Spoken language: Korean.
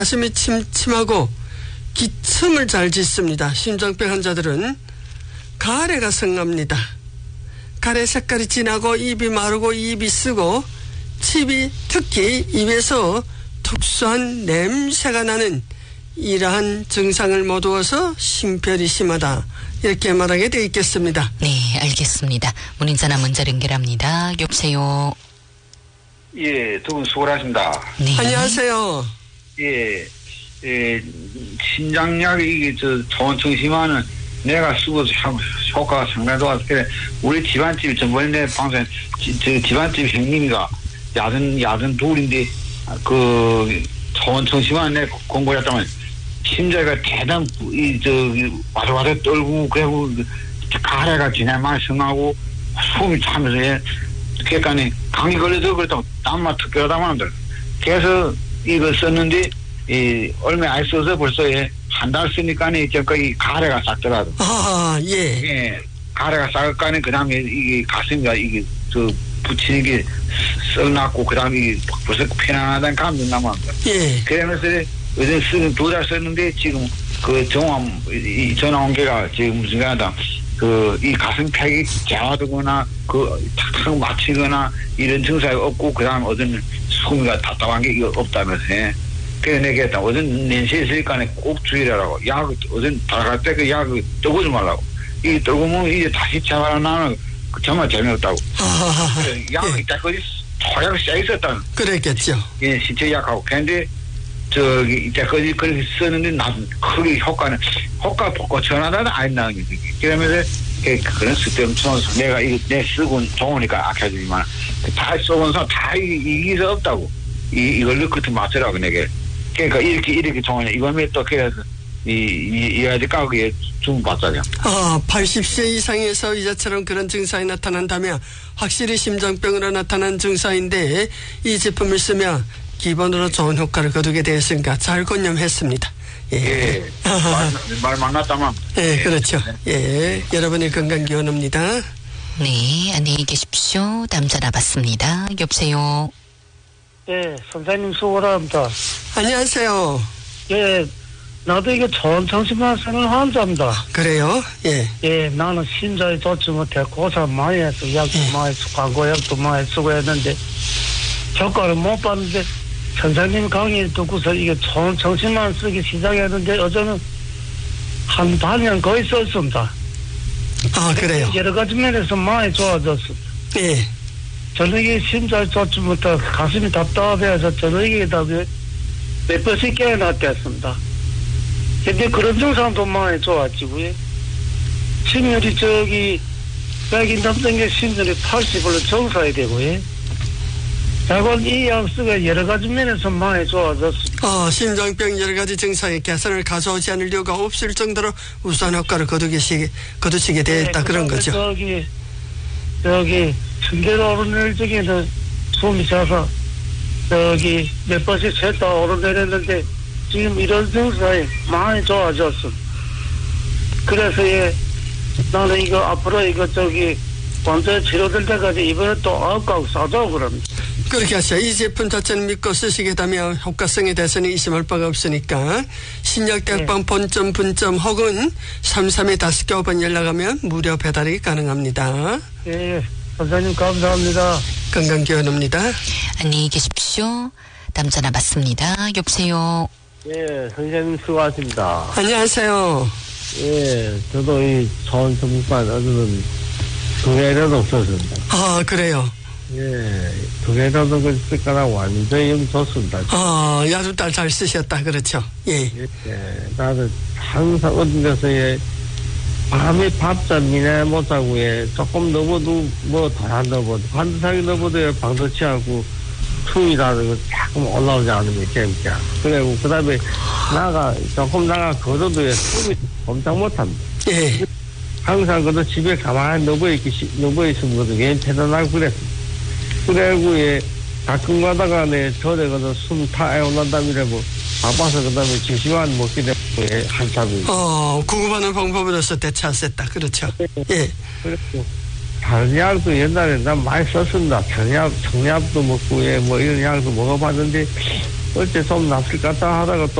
가슴이 침침하고 기침을 잘 짓습니다. 심장병 환자들은 가래가 성납니다. 가래 색깔이 진하고 입이 마르고 입이 쓰고 특히 입에서 특수한 냄새가 나는 이러한 증상을 모두어서 심별이 심하다. 이렇게 말하게 되어 있겠습니다. 네, 알겠습니다. 문인전화 먼저 연결합니다. 여보세요. 예, 두 분 수고하십니다. 네. 안녕하세요. 예, 신장약이 이게 좋은 청심환은 내가 쓰고 효과가 상당히 좋아서 그래 우리 집안집이 전번에 내 방송에 집안집 형님이가 야든 둘인데 그 좋은 청심환 내 공부했다면 심장가 대단 와서 떨고 그리고 가래가 지나만 성하고 숨이 차면서 그러니까 감기 걸려도 그렇다고 땀만 특별하다만 한들 그래서 이거 썼는데 얼마 안 써서 벌써 한 달 쓰니까 이제 거의 가래가 싹더라도. 예. 가래가 싹을까네 그다음에 이게 가슴이가 이게 붙이는 게 썩났고 그다음에 이게 벌써 편안하다는 감정 남았다. 예. 그러면서 요즘 쓰는 2달 썼는데 지금 그 전화 온 게가 지금 무슨 게하다 이 가슴팩이 재화되거나 탁탁 막히거나 이런 증상이 없고 그다음 어떤 숨이가 답답한 게 없다면서. 그래 내가 했다. 어전 nen시에 있으니까 꼭 주의하라고. 약 어전 다갈 때 그 약을 떠보지 말라고. 이 떠보면 이제 다시 재활하나는 정말 재미없다고. 약이 이때까지 토약을 써 있었다는. 그랬겠죠. 예, 신체 약하고. 근데 이때까지 그렇게 썼는데 크게 효과 전하다는 안 나는 게. 그러면서 그런 쓸데없는 내가 내 쓰고 좋으니까 아껴주지만 다 써본서 다 이기서 없다고. 이걸로 끝에 맞추라고 내게. 그러니까 이렇게 좋으냐. 이번에 또 그래서 이 아직 가격에 좀 받자냐. 80세 이상에서 이자처럼 그런 증상이 나타난다면 확실히 심장병으로 나타난 증상인데 이 제품을 쓰면 기본으로 좋은 효과를 거두게 되었으니까 잘 권념했습니다. 예. 말 만났다만. 예, 그렇죠. 예. 여러분의 건강 기원합니다. 네, 안녕히 계십시오. 다음 전화 받습니다. 여보세요. 예, 선생님 수고합니다. 안녕하세요. 예, 나도 이게 좋은 청심환 쓰는 환자입니다. 그래요? 예. 예, 나는 심장이 좋지 못해 고생 많이 해서 약도 많이 쓰고 광고약도 많이 쓰고 했는데 효과를 못 봤는데 선생님 강의 듣고서 이게 좋은 청심환 쓰기 시작했는데 어제는 한 반년 거의 썼습니다. 그래요? 여러 가지 면에서 많이 좋아졌습니다. 예. 저녁에 심장이 좋지 못해 가슴이 답답해서 저녁에다 몇 번씩 깨어났댔습니다. 근데 그런 증상도 많이 좋아지고요. 심혈이 백이 넘는 게 심혈이 80으로 정상이 되고요. 자건 이 약수가 여러 가지 면에서 많이 좋아졌습니다. 심장병 여러 가지 증상의 개선을 가져오지 않을 이유가 없을 정도로 우수한 효과를 거두시게 되었다. 그런 거죠. 승계로 오르내릴 적에는 숨이 차서 몇 번씩 셋다 오르내렸는데 지금 이런 증상이 많이 좋아졌어. 그래서 나는 이거 앞으로 완전 치료될 때까지 이번에 또 아홉가구 사자고 그럽니다. 그렇게 하세요. 이 제품 자체는 믿고 쓰시게 되면 효과성에 대해서는 의심할 바가 없으니까 신약대학방 본점 분점 혹은 33에 5번 연락하면 무료 배달이 가능합니다. 예, 선생님 감사합니다. 건강기원입니다. 안녕히 계십시오. 다음 전화 받습니다. 여보세요. 예, 선생님 수고하십니다. 안녕하세요. 예, 저도 이 좋은 정보만 얻으면 두 개라도 없었습니다. 그래요? 예, 두 개라도 쓸까라 완전히 좋습니다. 야두 딸 잘 쓰셨다. 그렇죠? 예. 예, 나도 항상 어디 가서 밤에 밥잠이나 못 자고 조금 넘어도 더 넘어도 한두 상이 넘어도 방도 취하고 숨이라는 거 조금 올라오지 않으면 재밌죠. 그리고 그 다음에 조금 걸어도 숨이 엄청 못합니다. 예. 항상 그도 집에 가만히 누워있으면 것도 괜히 편안하고 그랬습니다. 그래고 가끔 가다가 절에 가서 숨 타올란다미라고 바빠서 그 다음에 지시만 먹게 되고 한참이. 구급하는 방법으로서 대처했었다. 그렇죠. 예. 그리고 다른 약도 옛날에 난 많이 썼습니다. 청약도 먹고 뭐 이런 약도 먹어봤는데 어째 좀 낫을 것 같다 하다가